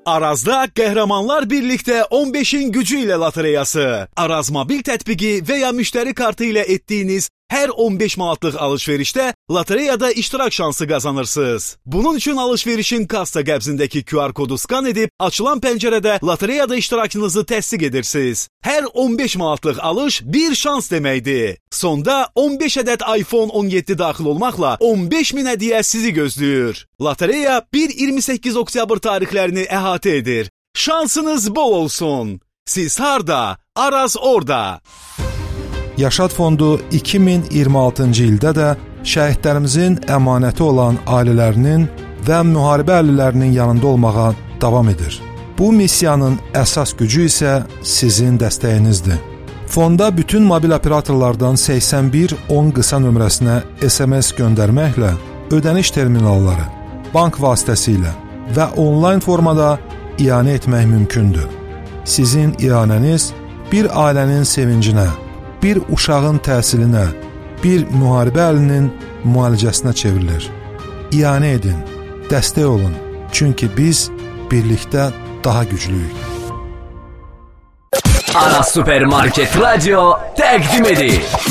Arazda Qəhrəmanlar birlikdə 15-in gücü ilə lotereyası. Araz mobil tətbiqi və ya müştəri kartı ilə etdiyiniz hər 15 manatlıq alış-verişdə lotereyada iştirak şansı qazanırsınız. Bunun üçün alış-verişin kassa qəbzindəki QR kodu skan edib, açılan pəncərədə lotereyada iştirakınızı təsdiq edirsiniz. Hər 15 manatlıq alış bir şans deməkdir. Sonda 15 ədəd iPhone 17 daxil olmaqla 15.000 hədiyyə sizi gözləyir. Lotereya 1-28 oktyabr tarixlərini əhatə edir. Şansınız bol olsun. Siz harda? Araz orada. Yaşad Fondu 2026-cı ildə də şəhidlərimizin əmanəti olan ailələrinin və müharibə əhlilərinin yanında olmağa davam edir. Bu missiyanın əsas gücü isə sizin dəstəyinizdir. Fonda bütün mobil operatorlardan 8110 qısa nömrəsinə SMS göndərməklə ödəniş terminalları, bank vasitəsilə və onlayn formada ianə etmək mümkündür. Sizin ianəniz bir ailənin sevincinə, bir uşağın təhsilinə, bir müharibə əhlinin müalicəsinə çevrilir. İanə edin, dəstək olun, çünki biz birlikdə daha güclüyük. Aras Supermarket Radio təqdim edir.